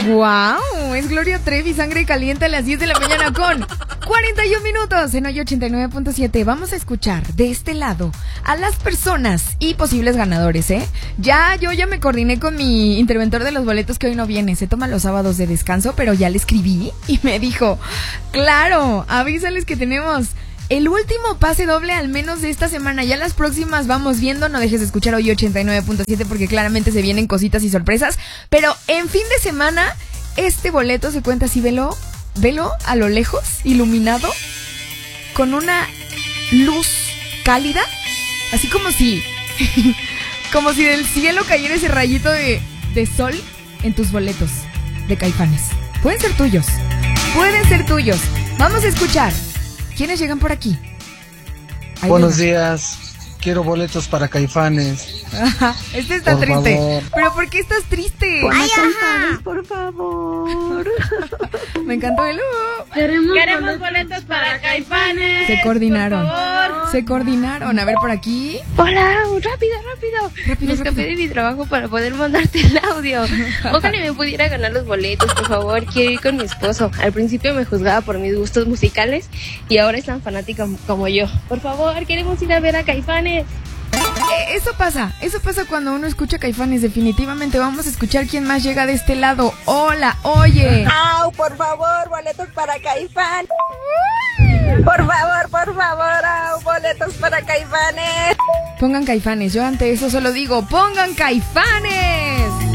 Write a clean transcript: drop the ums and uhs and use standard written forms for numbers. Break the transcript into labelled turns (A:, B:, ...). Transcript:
A: ¡Wow! Es Gloria Trevi, Sangre Caliente a las 10 de la mañana con 41 minutos en hoy 89.7. Vamos a escuchar de este lado a las personas y posibles ganadores, ¿eh? Yo ya me coordiné con mi interventor de los boletos que hoy no viene. Se toma los sábados de descanso, pero ya le escribí y me dijo, claro, avísales que tenemos el último pase doble al menos de esta semana. Ya las próximas vamos viendo. No dejes de escuchar hoy 89.7 porque claramente se vienen cositas y sorpresas. Pero en fin de semana, este boleto se cuenta así, velo a lo lejos, iluminado, con una luz cálida, así como si del cielo cayera ese rayito de sol en tus boletos de Caifanes. Pueden ser tuyos. Vamos a escuchar ¿quiénes llegan por aquí?
B: Buenos días. Quiero boletos para Caifanes.
A: Ajá, este está
B: por
A: triste.
B: Favor.
A: ¿Pero por qué estás triste?
C: Ay, Caifanes, por favor.
A: Me encantó el...
C: Queremos boletos para Caifanes.
A: Se coordinaron.
C: Por favor.
A: Se coordinaron. A ver, por aquí.
C: Hola, rápido. Me escapé de mi trabajo para poder mandarte el audio. Ojalá me pudiera ganar los boletos, por favor. Quiero ir con mi esposo. Al principio me juzgaba por mis gustos musicales y ahora es tan fanática como yo. Por favor, queremos ir a ver a Caifanes.
A: Eso pasa cuando uno escucha Caifanes. Definitivamente vamos a escuchar quién más llega de este lado. Hola, oye.
D: ¡Au, por favor, boletos para Caifanes! Por favor, au, boletos para Caifanes.
A: Pongan Caifanes, yo ante eso solo digo, ¡pongan Caifanes!